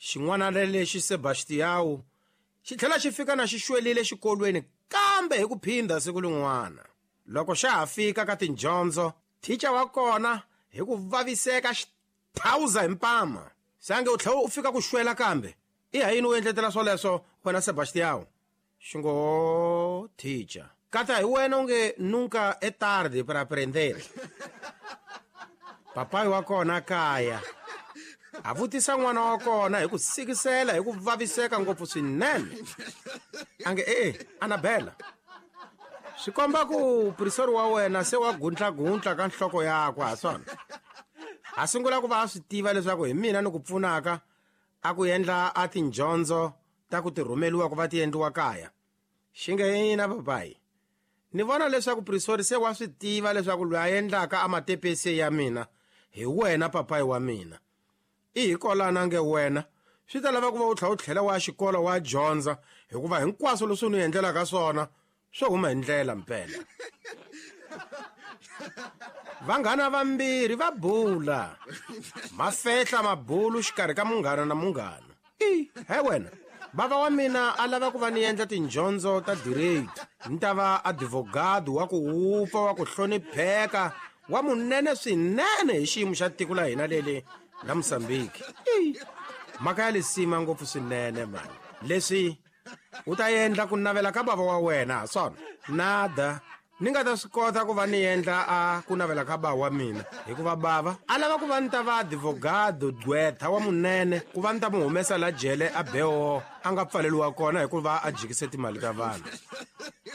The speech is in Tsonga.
xin'wana lexi Sebastião xi tlhela xi fika na xi xwelile xikolweni kambe hi ku phinda siku lin'wana. Loko xa ha fika ka tidyondzo, thicha wa kona hi ku vaviseka xithawuza hi mpama. Sange u tlhela u fika ku xwela kambe. I hayini u endletela swoleswo wena Sebastião? Xingo, thicha, kata hi wena u nge nunca é tarde para aprender. Papai wa kona kaya a vutisa n'wana wa kona hi ku sikisela hi ku vaviseka ngopfu swinene. Ange Anabela, swi komba ku professori wa wena se wa guntlaguntla ka nhloko yakwe ha swona. A sungula ku va a swi tiva leswaku hi mina ni ku pfunaka a ku endla a tidyondzo ta ku ti rhumeliwa ku va ti endliwa kaya. Xingeyina papai, ni vona leswaku professori se wa swi tiva leswaku loyi a endlaka amatepese ya mina hi wena papai wa mina. I hi kolana nge wena swi ta lava ku va u tlhela wa xikolo wa dyondza hikuva hinkwaswo leswi ni endlelaka swona swo huma hi ndlela mpela. Vanghana vambirhi va bula mafehla mabulu xikarhi ka munghana na munghana. He wena, bava wa mina a lava ku va ni endla tidyondzo ta direct, ni ta va advogado wa ku wupfa wa ku hlonipheka wa munene swinene hi xiyimo xa tiko la hina lele la Mozambique. Mhaka ya lisima ngopfu swinene mani. Leswi u ta endla ku navela ka bava wa wena ha swona? Nada, ni nga ta swi kota ku va ni endla a ku navela ka bava wa mina hikuva bava a lava ku va ni ta va advogado dwetha wa munene ku va ni ta mu humesa la jele a Beho a nga pfaleliwa kona hikuva a jikise timali ta vanhu.